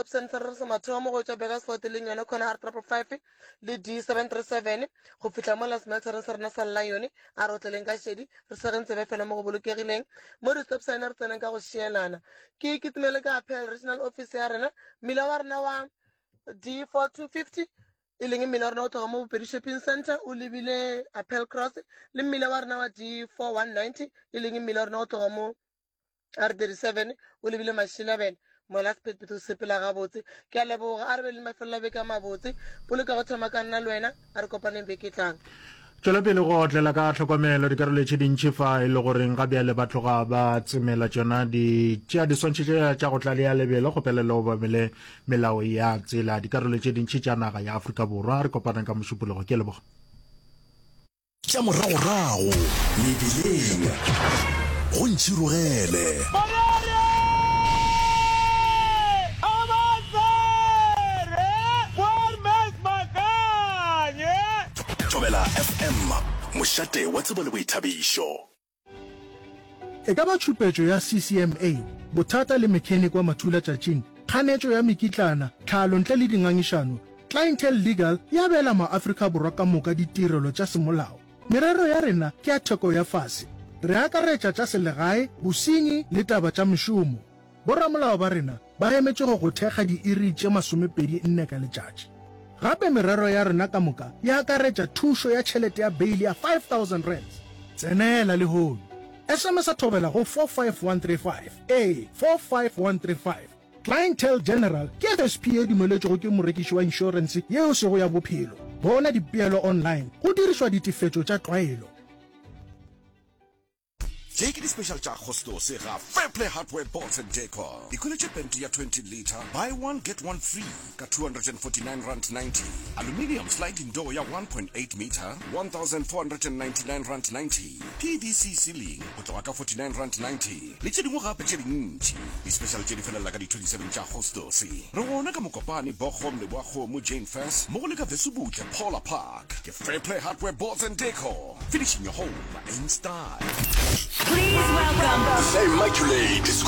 stop sign sa re se mathomo go tswa Bakersfort le yone khona R555 le D737 go fitla mo Las Meltzer se rena sa Lion a re tleleng ka shedi re se rentse be fela mo go bolokegileng mo di stop sign re tseneng ka go shielana ke kitimele ka Apple regional office ya rena mmila wa rena wa D4250 e leng mmila wa rena o tloga mo Bopedi shopping center o lebile Apple Cross le mmila wa rena wa D4190 e leng mmila wa rena o tloga mo R37 o lebile Mashilabele mola sephetho sepela ga botse ke a leboga a re be le mafella be ka mabotse polo ka go thoma ka nna le wena a re kopaneng be ke tlang tswela pele go otlela ka tlhokomelo dikarolo tse dintšhi fa e le goreng ga bjale ba tloga ba tsemela tsona tšea diswantšhe tša go tla le ya lebelo go pelela go bamele melao ya tsela dikarolo tse dintšhi tša naga ya Afrika Borwa re kopanang ka mošupologo ke leboga tša moragorago mebileng go ntšhirogele Tobela FM mošate wa tsebo le boithabišo e ka ba tšhupetšo ya CCMA bothata le mechanic wa mathula tšatšing kganetšo ya mekitlana tlhalo ntle le dingangišano clientele legal ya bela maAfrika Borwa ka moka ditirelo tša semolao merero ya rena ke ya theko ya fase re akaretša tša selegae bosenyi le taba tša mešomo boramolao ba rena ba emetše go thekga diiri tše 24 ka letšatši gape merero ya rena ka moka ya akaretša thušo ya tšhelete ya beili ya 5,000 rands tsenela le hone SMS a thobela go 45135 45135 clientele general ke FSP e dumeletšego ke morekiši wa inšorense yeo sego ya bophelo bona dipeelo online go dirišwa ditefetšo tša tlwaelo Take the special cha hosto se ga Fairplay Hardware Boards and Decor. Equality penti ya 20 liter. Buy one get one free. Ka 249 rand 90. Aluminium sliding door ya 1.8 meter. 1,499 rand 90. PVC ceiling. Kutawaka 49 rand 90. Liche dingo gape che dintši. Di special che di fela ka di 27 cha hosto se. Re wona ka mokopane Bochum le Bochum Jane First. Mo le ka Vesubutle Paula Park. Ke Fairplay Hardware Boards and Decor. Finishing your home in style. Please welcome the Immaculate